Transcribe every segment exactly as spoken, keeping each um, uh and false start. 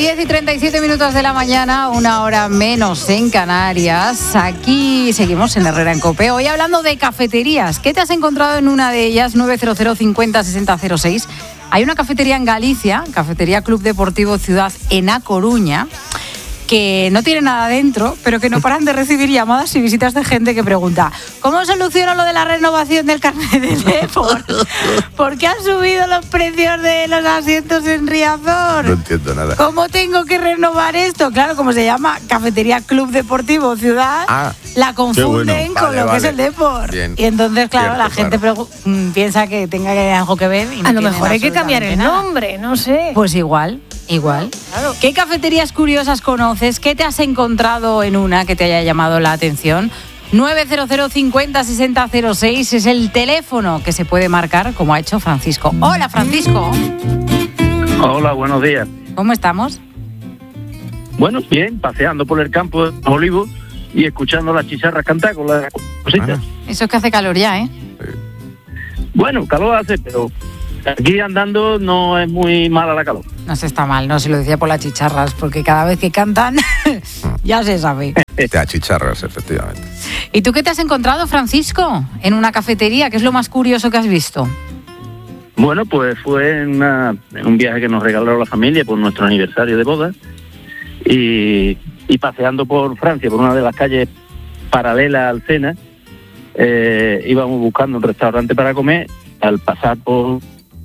diez y treinta y siete minutos de la mañana, una hora menos en Canarias. Aquí seguimos en Herrera en COPE. Hoy hablando de cafeterías. ¿Qué te has encontrado en una de ellas? nueve cero cero cincuenta sesenta cero seis. Hay una cafetería en Galicia, Cafetería Club Deportivo Ciudad en A Coruña, que no tiene nada dentro, pero que no paran de recibir llamadas y visitas de gente que pregunta: ¿cómo soluciono lo de la renovación del carnet de Depor? ¿Por qué han subido los precios de los asientos en Riazor? No entiendo nada. ¿Cómo tengo que renovar esto? Claro, como se llama Cafetería Club Deportivo Ciudad, ah, la confunden bueno. con vale, lo vale. que es el Depor. Bien. Y entonces, claro, Cierto, la gente claro. pregu- piensa que tenga algo que ver. Y no a lo mejor hay que cambiar el nada. nombre, no sé. Pues igual. Igual. Claro. ¿Qué cafeterías curiosas conoces? ¿Qué te has encontrado en una que te haya llamado la atención? nueve cero cero cincuenta sesenta cero seis es el teléfono que se puede marcar, como ha hecho Francisco. Hola, Francisco. Hola, buenos días. ¿Cómo estamos? Bueno, bien, paseando por el campo de Olivos y escuchando las chicharras cantar con las cositas. Ah. Eso es que hace calor ya, ¿eh? Bueno, calor hace, pero aquí andando no es muy mala la calor. No se está mal, no se lo decía por las chicharras, porque cada vez que cantan ya se sabe. Te achicharras, efectivamente. ¿Y tú qué te has encontrado, Francisco, en una cafetería? ¿Qué es lo más curioso que has visto? Bueno, pues fue en, una, en un viaje que nos regaló la familia por nuestro aniversario de boda y, y paseando por Francia, por una de las calles paralelas al Sena, eh, íbamos buscando un restaurante para comer. Al pasar por...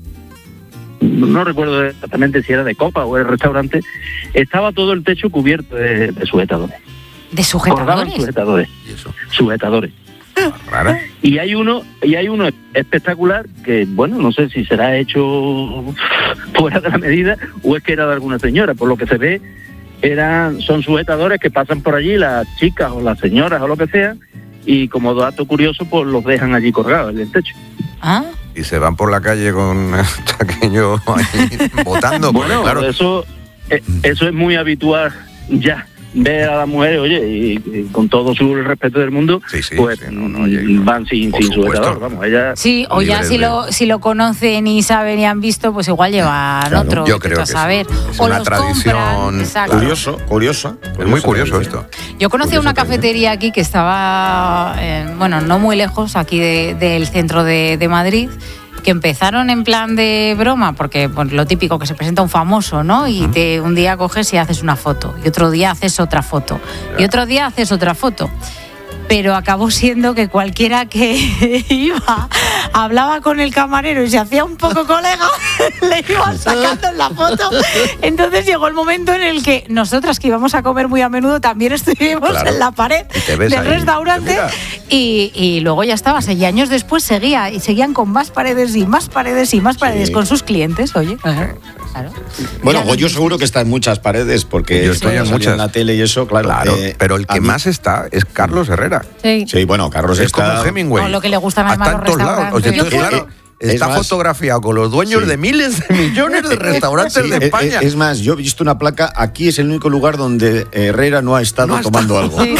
no recuerdo exactamente si era de copa o el restaurante, estaba todo el techo cubierto de, de sujetadores. ¿De sujetadores? Sujetadores. ¿Y eso? Sujetadores. ¿Rara? Y hay uno, y hay uno espectacular que, bueno, no sé si será hecho fuera de la medida o es que era de alguna señora. Por lo que se ve, eran, son sujetadores que pasan por allí las chicas o las señoras o lo que sea, y como dato curioso, pues los dejan allí colgados en el techo. ¿Ah? Y se van por la calle con el chaqueño ahí votando. Bueno, claro. eso, eso es muy habitual ya. Ver a las mujeres, oye, y, y con todo su respeto del mundo, sí, sí, pues sí, no, no, oye, van sin, sin sujetador, vamos, ella... Sí, o ya si lo, si lo conocen y saben y han visto, pues igual llevan claro, otro, yo creo que saber. Sí. Es o una los tradición curioso, curiosa. Es muy curioso esto. Yo conocí curioso una cafetería aquí que estaba, eh, bueno, no muy lejos, aquí de, del centro de, de Madrid, que empezaron en plan de broma, porque pues, lo típico que se presenta un famoso, ¿no? Y te, un día coges y haces una foto, y otro día haces otra foto, y otro día haces otra foto. Pero acabó siendo que cualquiera que iba, hablaba con el camarero y se hacía un poco colega, le iban sacando en la foto. Entonces llegó el momento en el que nosotras, que íbamos a comer muy a menudo, también estuvimos claro. en la pared del ahí, restaurante y, y luego ya estabas. Y años después seguía y seguían con más paredes y más paredes y más paredes sí. con sus clientes, oye. Claro. Claro. Bueno, Goyo seguro que está en muchas paredes porque yo estoy en muchas en la tele y eso, claro. claro eh, pero el que mí... más está es Carlos Herrera. Sí, sí bueno, Carlos es está... como Hemingway. No, lo que le gusta más los restaurantes. O sea, entonces, claro, está más, fotografiado con los dueños sí. de miles de millones de restaurantes sí, de España. Es, es más, yo he visto una placa, aquí es el único lugar donde Herrera no ha estado no ha tomando estado. algo. Sí.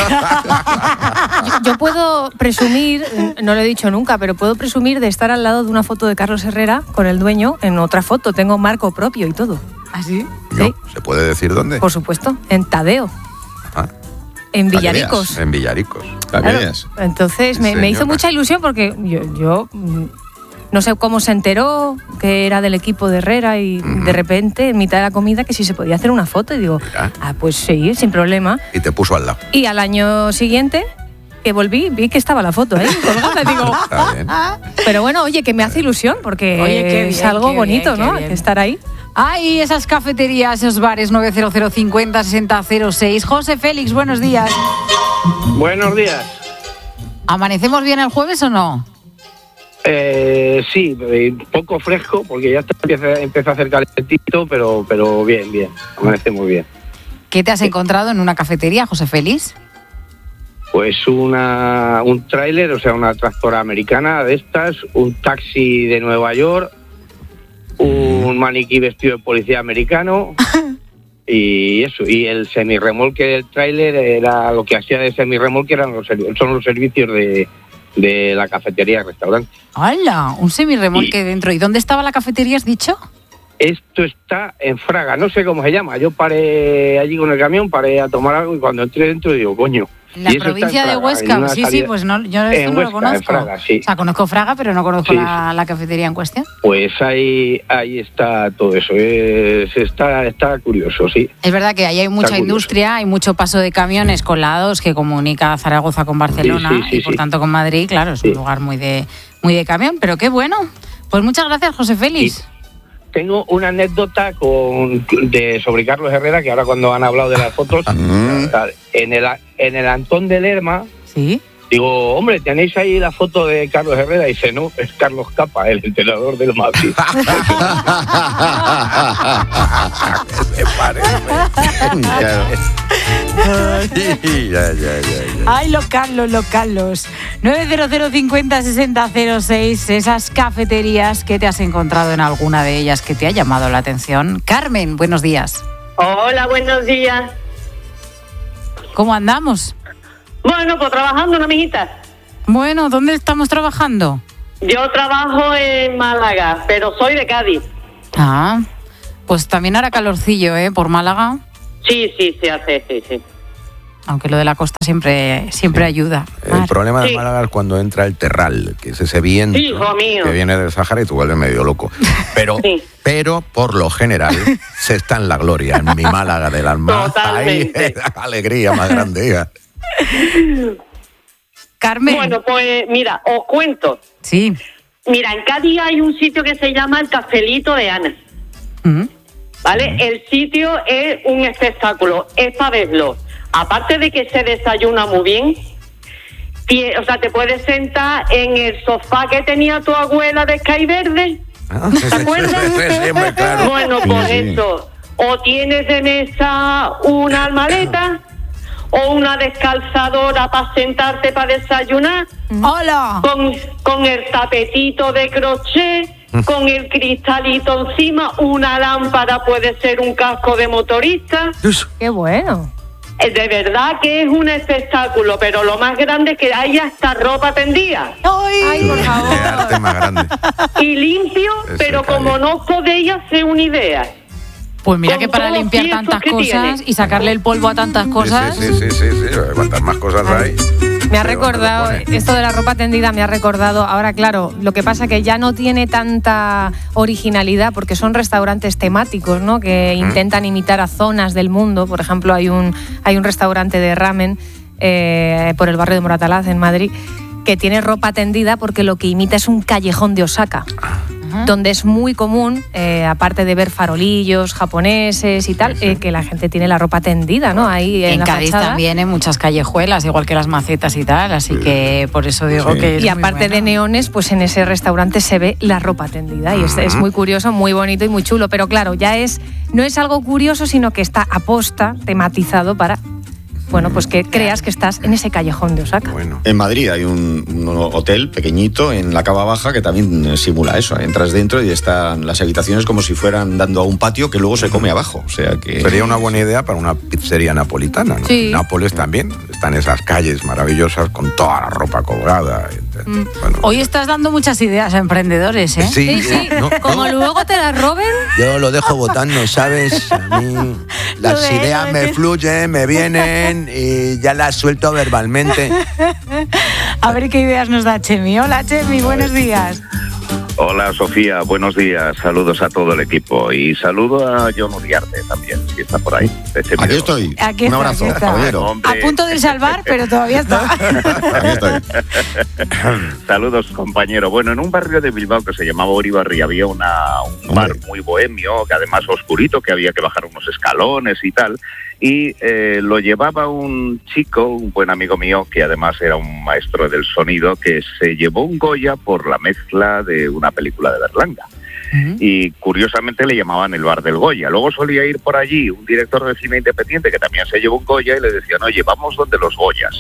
yo, yo puedo presumir, no lo he dicho nunca, pero puedo presumir de estar al lado de una foto de Carlos Herrera con el dueño en otra foto. Tengo marco propio y todo. ¿Ah, sí? No, sí. ¿Se puede decir dónde? Por supuesto, en Tadeo. Ah. En Villaricos. En Villaricos. Claro. Entonces me, me hizo mucha ilusión porque yo, yo no sé cómo se enteró que era del equipo de Herrera y uh-huh. de repente, en mitad de la comida, que si se podía hacer una foto. Y digo, Mira. ah, pues sí, sin problema. Y te puso al lado. Y al año siguiente, que volví, vi que estaba la foto ahí, colgada. Digo, Está bien. Pero bueno, oye, que me hace ilusión porque oye, qué bien, es algo bonito, bien, ¿no? Bien. Estar ahí. Ay, esas cafeterías, esos bares, nueve cero cero cincuenta sesenta cero seis. José Félix, buenos días. Buenos días. ¿Amanecemos bien el jueves o no? Eh, sí, un poco fresco, porque ya está, empieza, empieza a hacer calentito, pero, pero bien, bien, amanecemos bien. ¿Qué te has encontrado en una cafetería, José Félix? Pues una, un tráiler, o sea, una tractora americana de estas, un taxi de Nueva York, un maniquí vestido de policía americano y eso, y el semirremolque del tráiler era lo que hacía de semirremolque, eran los, son los servicios de, de la cafetería y restaurante. ¡Hala! Un semirremolque y, dentro. ¿Y dónde estaba la cafetería, has dicho? esto está en Fraga, no sé cómo se llama. Yo paré allí con el camión, paré a tomar algo y cuando entré dentro digo, coño. La provincia de Huesca, sí, sí, pues no, yo esto no Huesca, lo conozco. Fraga, sí. O sea, conozco Fraga, pero no conozco sí, la, la cafetería en cuestión. Pues ahí ahí está todo eso, es, está, está curioso, sí. Es verdad que ahí hay mucha industria, hay mucho paso de camiones con la A dos que comunica Zaragoza con Barcelona sí, sí, sí, y por sí. tanto con Madrid, claro, es sí. un lugar muy de, muy de camión, pero qué bueno. Pues muchas gracias, José Félix. Sí. Tengo una anécdota con, de, sobre Carlos Herrera, que ahora cuando han hablado de las fotos, mm. en, el, en el Antón de Lerma, ¿sí? digo, hombre, ¿tenéis ahí la foto de Carlos Herrera? Y dice, no, es Carlos Capa, el entrenador del Madrid. Me parece. Ay, ya, ya, ya, ya. Ay, los Carlos, los Carlos. nueve cero cero cincuenta sesenta cero seis, esas cafeterías que te has encontrado en alguna de ellas que te ha llamado la atención. Carmen, buenos días. Hola, buenos días. ¿Cómo andamos? Bueno, pues trabajando, ¿no, mijita? Bueno, ¿dónde estamos trabajando? Yo trabajo en Málaga, pero soy de Cádiz. Ah, pues también hará calorcillo, ¿eh? Por Málaga. Sí, sí, se hace, sí, sí. Aunque lo de la costa siempre siempre sí. ayuda. El Mar. problema de sí. Málaga es cuando entra el terral, que es ese viento Hijo mío. que viene del Sahara y tú vuelves medio loco. Pero, sí. pero por lo general, se está en la gloria, en mi Málaga del alma. Totalmente. Ahí, la alegría más grande. Carmen. Bueno, pues mira, os cuento. Sí. Mira, en Cádiz hay un sitio que se llama el Cafelito de Ana. ¿Mm? ¿Vale? Mm. El sitio es un espectáculo. Es para verlo. Aparte de que se desayuna muy bien, tie, o sea, te puedes sentar en el sofá que tenía tu abuela de Sky Verde. ¿Te acuerdas? Siempre, claro. Bueno, sí, pues sí. eso. O tienes de mesa una maleta o una descalzadora para sentarte para desayunar. ¡Hola! Con, con el tapetito de crochet, con el cristalito encima, una lámpara, puede ser un casco de motorista. ¡Qué bueno! De verdad que es un espectáculo, pero lo más grande es que hay hasta ropa tendida. ¡Ay, Ay por favor! Qué arte más grande. Y limpio, Ese pero calle. Como no os podéis hacer una idea. Pues mira Con que para limpiar tantas cosas tiene. Y sacarle el polvo a tantas cosas... Sí, sí, sí, sí, sí, sí. Cuantas más cosas hay... Me ha recordado, esto de la ropa tendida me ha recordado, ahora claro, lo que pasa que ya no tiene tanta originalidad porque son restaurantes temáticos, ¿no? Que uh-huh. intentan imitar a zonas del mundo. Por ejemplo, hay un, hay un restaurante de ramen eh, por el barrio de Moratalaz, en Madrid, que tiene ropa tendida porque lo que imita es un callejón de Osaka. Uh-huh. Donde es muy común, eh, aparte de ver farolillos japoneses y tal, sí, sí. Eh, que la gente tiene la ropa tendida, ¿no? Ahí en, en la Cádiz fachada. También en muchas callejuelas, igual que las macetas y tal, así sí. que por eso digo sí. que es Y aparte bueno. de neones, pues en ese restaurante se ve la ropa tendida y uh-huh. es, es muy curioso, muy bonito y muy chulo, pero claro, ya es no es algo curioso, sino que está aposta, tematizado para... Bueno, pues que creas que estás en ese callejón de Osaka. Bueno. En Madrid hay un, un hotel pequeñito en la Cava Baja que también simula eso. Entras dentro y están las habitaciones como si fueran dando a un patio que luego se come abajo. O sea que sería una buena idea para una pizzería napolitana, ¿no? Sí. En Nápoles también están esas calles maravillosas con toda la ropa colgada. Mm. Bueno, hoy estás dando muchas ideas a emprendedores, ¿eh? Sí, sí. sí. No, como no. Luego te las roben. Yo lo dejo votando, ¿sabes? A mí las ideas me fluyen, me vienen y ya las suelto verbalmente. A ver qué ideas nos da Chemi. Hola, Chemi, buenos días. Hola, Sofía, buenos días. Saludos a todo el equipo y saludo a John Uriarte también, si está por ahí. Aquí estoy. Aquí Un está, abrazo, aquí está. caballero. A punto de salvar, pero todavía está. Aquí estoy. Saludos, compañero. Bueno, en un barrio de Bilbao que se llamaba Uribarri había una, un bar muy bohemio, que además oscurito, que había que bajar unos escalones y tal. Y eh, lo llevaba un chico, un buen amigo mío, que además era un maestro del sonido, que se llevó un Goya por la mezcla de una película de Berlanga. Uh-huh. Y curiosamente le llamaban el bar del Goya. Luego solía ir por allí un director de cine independiente que también se llevó un Goya y le decían, oye, vamos donde los Goyas.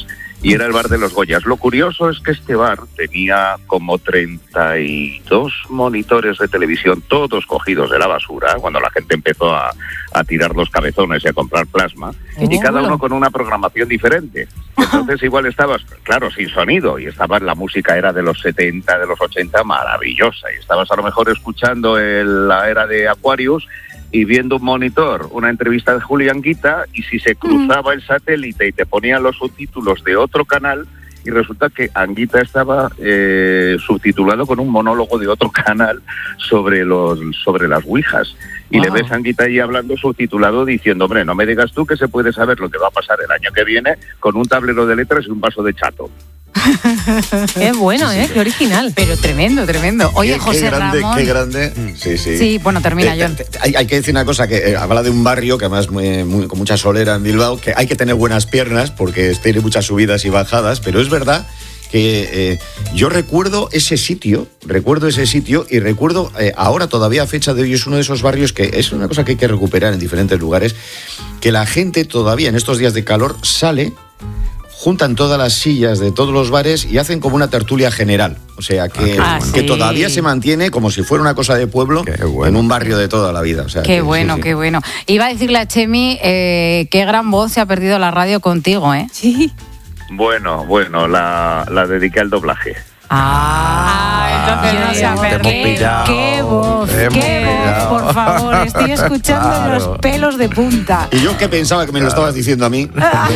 y era el bar de los Goyas. Lo curioso es que este bar tenía como treinta y dos monitores de televisión, todos cogidos de la basura, cuando la gente empezó a, a tirar los cabezones y a comprar plasma, oh, y cada uno con una programación diferente. Entonces igual estabas, claro, sin sonido, y estabas, la música era de los setenta, de los ochenta, maravillosa, y estabas a lo mejor escuchando el, la era de Aquarius, y viendo un monitor, una entrevista de Julián Guita, y si se cruzaba el satélite y te ponían los subtítulos de otro canal, y resulta que Anguita estaba eh, subtitulado con un monólogo de otro canal sobre los sobre las ouijas. Y wow. Le ves a Anguita ahí hablando subtitulado diciendo, hombre, no me digas tú que se puede saber lo que va a pasar el año que viene con un tablero de letras y un vaso de chato. Qué bueno, ¿eh? Qué original. Pero tremendo, tremendo. Oye, qué, José qué grande, Ramón... Qué grande, sí, sí. Sí, bueno, termina, eh, John. te, te, hay, hay que decir una cosa, que eh, habla de un barrio que además muy, muy, con mucha solera en Bilbao, que hay que tener buenas piernas porque tiene muchas subidas y bajadas, pero es verdad que eh, yo recuerdo ese sitio, recuerdo ese sitio y recuerdo eh, ahora todavía a fecha de hoy es uno de esos barrios que es una cosa que hay que recuperar en diferentes lugares, que la gente todavía en estos días de calor sale, juntan todas las sillas de todos los bares y hacen como una tertulia general. O sea, que, ah, que sí. todavía se mantiene como si fuera una cosa de pueblo bueno. En un barrio de toda la vida. O sea, qué que, bueno, sí, sí. qué bueno. Iba a decirle a Chemi, eh, qué gran voz se ha perdido la radio contigo, ¿eh? Sí. Bueno, bueno, la, la dediqué al doblaje. Ah, entonces no se ha perdido. Qué voz, qué voz, por favor. Estoy escuchando claro. Los pelos de punta. Y yo que pensaba que me lo estabas diciendo a mí.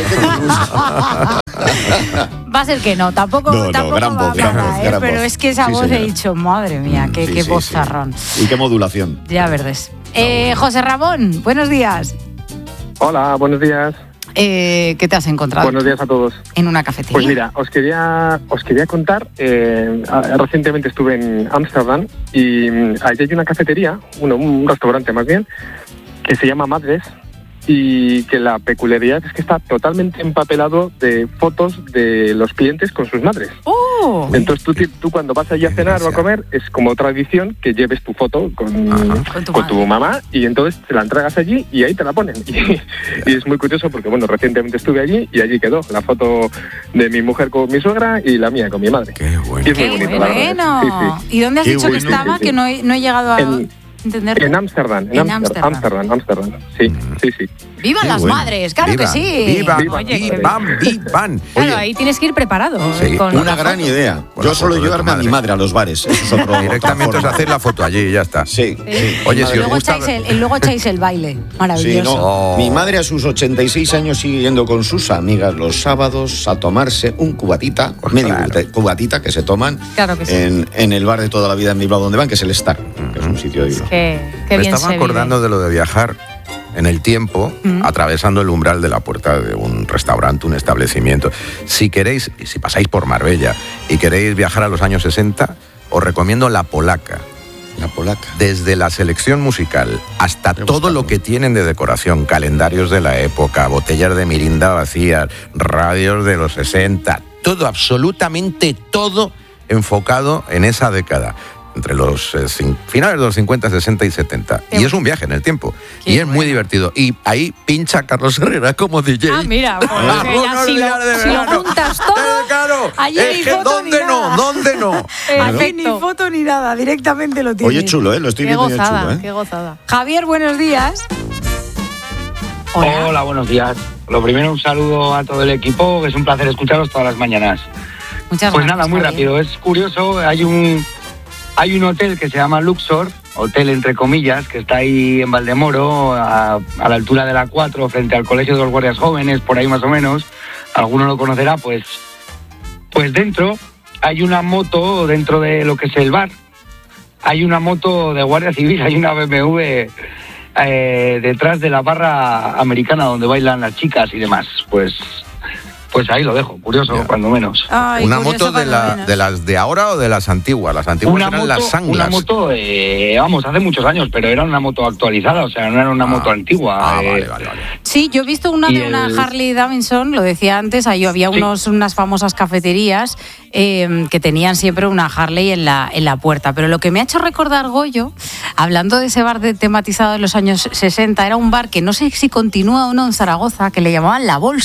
Va a ser que no, tampoco, no, no, tampoco gran va voz, gran para, voz, ¿eh? gran Pero voz. es que esa sí, voz señora. he dicho, madre mía, qué, sí, qué sí, vozarrón. Sí. Y qué modulación. Ya verdes. Eh, José Ramón, buenos días. Hola, buenos días. Eh, ¿Qué te has encontrado? Buenos días a todos. En una cafetería. Pues mira, os quería os quería contar, eh, recientemente estuve en Ámsterdam y allí hay una cafetería, uno, un restaurante más bien, que se llama Madres, y que la peculiaridad es que está totalmente empapelado de fotos de los clientes con sus madres. ¡Oh! Entonces tú, tú cuando vas allí a cenar o a comer, es como tradición que lleves tu foto con, con, tu, con tu mamá, y entonces te la entregas allí y ahí te la ponen. Y, y es muy curioso porque, bueno, recientemente estuve allí y allí quedó la foto de mi mujer con mi suegra y la mía con mi madre. ¡Qué bueno! Y es ¡Qué muy bonito, bueno! sí, sí. ¿Y dónde has Qué dicho bueno. que estaba? Sí, sí, sí. Que no he, no he llegado a... En, entenderlo. En Ámsterdam, en, en Ámsterdam, Ámsterdam, Ámsterdam, sí, sí, sí. ¡Vivan las bueno. madres! ¡Claro viva, que sí! ¡Viva, Oye, vivan, vivan! Claro, ahí tienes que ir preparado. Sí, con Una la gran foto. idea. Con Yo la solo foto de llevarme tu a mi madre. madre a los bares. Eso es otro, Directamente os otra hacéis la foto allí y ya está. Sí, sí. Oye, Y si os luego, gusta... echáis el, y luego echáis el baile. Sí, Maravilloso. no. Oh. Mi madre a sus ochenta y seis años sigue yendo con sus amigas los sábados a tomarse un cubatita, Pues medio claro. cubatita que se toman Claro que sí. en, en el bar de toda la vida en Bilbao donde van, que es el Star, que es un sitio de Bilbao. Qué, qué Me bien estaba se acordando vive. de lo de viajar en el tiempo, Mm. atravesando el umbral de la puerta de un restaurante, un establecimiento. Si queréis, si pasáis por Marbella y queréis viajar a los años sesenta, os recomiendo La Polaca. La Polaca. Desde la selección musical hasta Me todo gusta, lo ¿no? que tienen de decoración, calendarios de la época, botellas de mirinda vacías, radios de los sesenta, todo, absolutamente todo enfocado en esa década, entre los eh, cin- finales de los cincuenta, sesenta y setenta. Qué Y es un viaje en el tiempo. Qué Y es muy bueno. divertido. Y ahí pincha Carlos Herrera como D J. Ah, mira, pues, Ah, que ya unos si, días lo, de si lo verano. juntas todo, Eh, claro, allí es ni que foto ¿dónde ni no? nada. ¿Dónde no? Aquí ni foto ni nada, directamente lo tienes. Oye, chulo, ¿eh? Lo estoy qué viendo yo gozada, chulo, ¿eh? qué gozada. Javier, buenos días. Hola. Hola, buenos días. Lo primero, un saludo a todo el equipo, que es un placer escucharos todas las mañanas. Muchas Pues gracias, nada, muy Javier. rápido. Es curioso, hay un hay un hotel que se llama Luxor, hotel entre comillas, que está ahí en Valdemoro, a, a la altura de la cuatro, frente al Colegio de los Guardias Jóvenes, por ahí más o menos. Alguno lo conocerá, pues, pues dentro hay una moto, dentro de lo que es el bar, hay una moto de Guardia Civil, hay una B M W eh, detrás de la barra americana donde bailan las chicas y demás. Pues pues ahí lo dejo, curioso, Ya. cuando menos. Ay, ¿Una curioso moto de, cuando la, menos. de las de ahora o de las antiguas? Las antiguas Una eran moto, las Sanglas. una moto eh, vamos, hace muchos años, pero era una moto actualizada, o sea, no era una Ah. moto antigua. Ah, eh, vale, vale, vale. Sí, yo he visto una Y de una el- Harley Davidson, lo decía antes, ahí había Sí. unos, unas famosas cafeterías eh, que tenían siempre una Harley en la, en la puerta. Pero lo que me ha hecho recordar, Goyo, hablando de ese bar de, tematizado de los años sesenta, era un bar que no sé si continúa o no en Zaragoza, que le llamaban La Bolsa.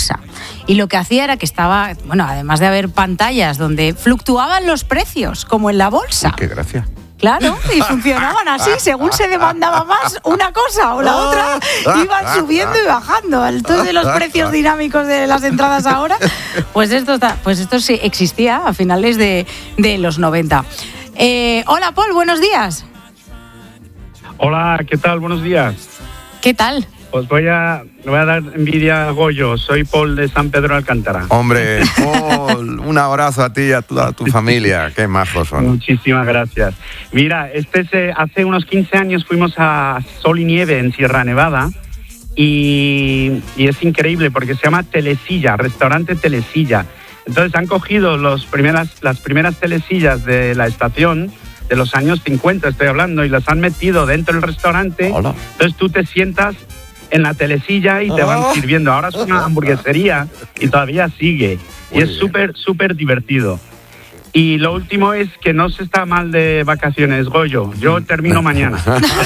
y lo que hacía era que estaba, bueno, además de haber pantallas donde fluctuaban los precios, como en la bolsa. Uy, qué gracia. Claro, y funcionaban así, según se demandaba más una cosa o la otra, iban subiendo y bajando. Entonces, los precios dinámicos de las entradas ahora, pues esto, está, pues esto sí existía a finales de, de los noventa. Eh, hola, Paul, buenos días. Hola, ¿qué tal? Buenos días. ¿Qué tal? Pues voy a, voy a dar envidia a Goyo. Soy Paul de San Pedro de Alcántara. Hombre, Paul, un abrazo a ti y a toda tu familia. Qué majos son. Muchísimas gracias. Mira, este es, eh, hace unos quince años fuimos a Sol y Nieve en Sierra Nevada y, y es increíble porque se llama Telesilla, restaurante Telesilla. Entonces han cogido los primeras, las primeras telesillas de la estación de los años cincuenta, estoy hablando, y las han metido dentro del restaurante. Hola. Entonces tú te sientas en la telesilla y te van oh. sirviendo. Ahora es una hamburguesería y todavía sigue. Muy y es súper, súper divertido. Y lo último es que no se está mal de vacaciones, Goyo. Yo termino mañana.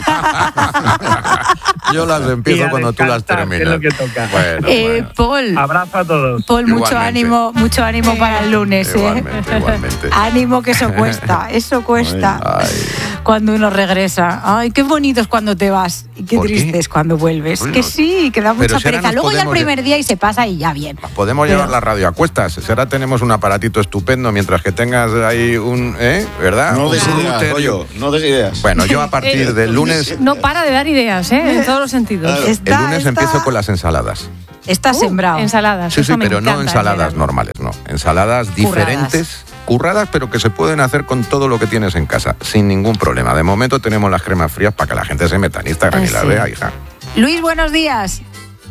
Yo las empiezo cuando tú las terminas. Es lo que toca. Bueno, eh, bueno. Paul. Abrazo a todos. Paul, mucho igualmente. ánimo, mucho ánimo para el lunes. Igualmente, ¿eh? igualmente. Ánimo, que eso cuesta, eso cuesta. Ay. Cuando uno regresa. Ay, qué bonito es cuando te vas y qué triste qué? es cuando vuelves. Bueno, que sí, que da mucha pereza. Luego ya el primer día y se pasa y ya bien. Podemos Pero... llevar la radio a cuestas. Si ahora tenemos un aparatito estupendo mientras que tengas ahí un... ¿eh? ¿Verdad? No un des ideas, Goyo, no des ideas. Bueno, yo a partir del lunes... No para de dar ideas, ¿eh? En todos los sentidos. Claro. Está, el lunes está... empiezo con las ensaladas. Está uh, sembrado. Ensaladas. Sí, sí, pero no ensaladas normales, no. Ensaladas diferentes, curradas. curradas, pero que se pueden hacer con todo lo que tienes en casa, sin ningún problema. De momento tenemos las cremas frías para que la gente se meta en Instagram Ay, y las sí. vea, hija. Luis, buenos días.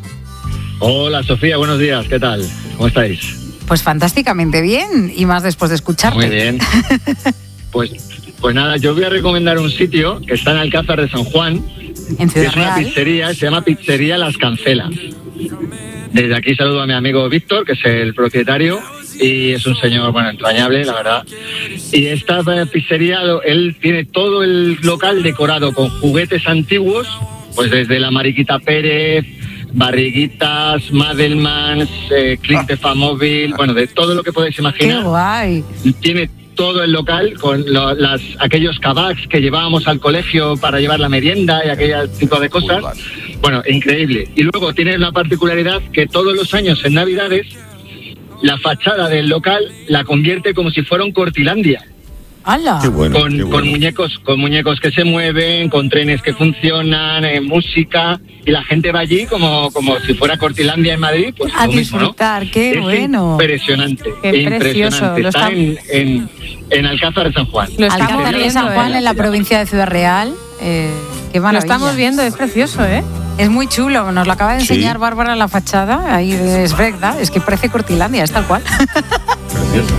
Hola, Sofía, buenos días. ¿Qué tal? ¿Cómo estáis? Pues fantásticamente bien, y más después de escucharte. Muy bien. Pues, pues nada, yo voy a recomendar un sitio que está en Alcázar de San Juan. En Ciudad es una Real. pizzería, se llama Pizzería Las Cancelas. Desde aquí saludo a mi amigo Víctor, que es el propietario, y es un señor, bueno, entrañable, la verdad. Y esta pizzería, él tiene todo el local decorado con juguetes antiguos, pues desde la Mariquita Pérez, Barriguitas, Madelmans, eh, Click de Famóvil, bueno, de todo lo que podéis imaginar. ¡Qué guay! Tiene todo el local con lo, las, aquellos kebabs que llevábamos al colegio para llevar la merienda y aquel tipo de cosas. Bueno, increíble. Y luego tiene la particularidad que todos los años en Navidades la fachada del local la convierte como si fuera un Cortilandia. ¡Hala! Qué bueno, con, qué bueno. con muñecos, con muñecos que se mueven, con trenes que funcionan, eh, música, y la gente va allí como, como si fuera Cortilandia en Madrid, pues a lo disfrutar, mismo, ¿no? qué es bueno. Impresionante, Qué impresionante. precioso. Está en, en, en Alcázar de San Juan. Lo estamos Alcázar de viendo, San Juan, ¿eh? en la provincia de Ciudad Real. Eh, qué Lo maravilla. estamos viendo, es precioso, ¿eh? Es muy chulo, nos lo acaba de enseñar Sí. Bárbara la fachada, ahí es verdad, es que parece Cortilandia, es tal cual. Precioso.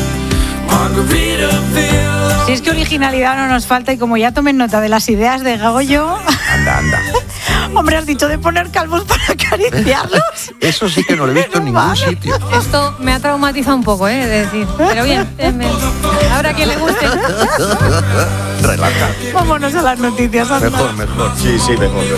Si es que originalidad no nos falta, y como ya tomen nota de las ideas de Goyo... Anda, anda. Hombre, has dicho de poner calvos para acariciarlos. Eso sí que no lo he visto en ningún sitio. Esto me ha traumatizado un poco, ¿eh? De decir, pero bien, eh, me... habrá quien le guste. Relaja. Vámonos a las noticias. Anda. Mejor, mejor. Sí, sí, mejor, mejor.